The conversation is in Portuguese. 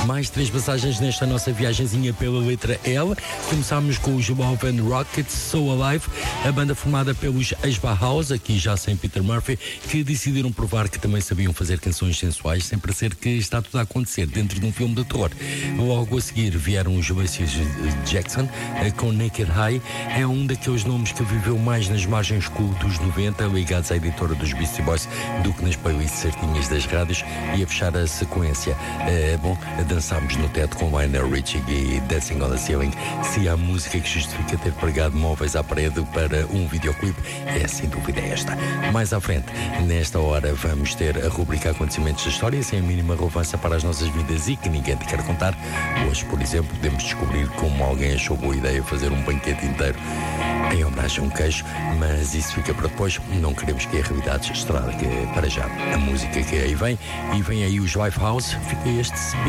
Mais 3 passagens nesta nossa viagenzinha pela letra L. Começámos com os Love and Rockets, So Alive, a banda formada pelos ex-Bauhaus, aqui já sem Peter Murphy, que decidiram provar que também sabiam fazer canções sensuais, sem parecer que está tudo a acontecer dentro de um filme de terror. Logo a seguir vieram os Bassias Jackson, com Naked High. É um daqueles nomes que viveu mais nas margens cool dos 90, ligados à editora dos Beastie Boys, do que nas playlists certinhas das rádios. E a fechar a sequência, dançámos no teto com Lionel Richie e Dancing on the Ceiling. Se há música que justifica ter pregado móveis à parede para um videoclipe, é sem dúvida esta. Mais à frente, nesta hora, vamos ter a rubrica Acontecimentos da História, sem a mínima relevância para as nossas vidas e que ninguém te quer contar. Hoje, por exemplo, podemos descobrir como alguém achou boa ideia fazer um banquete inteiro em homenagem a um queijo, mas isso fica para depois. Não queremos que a realidade estrague para já a música que aí vem. E vem aí os Lifehouse. Fica este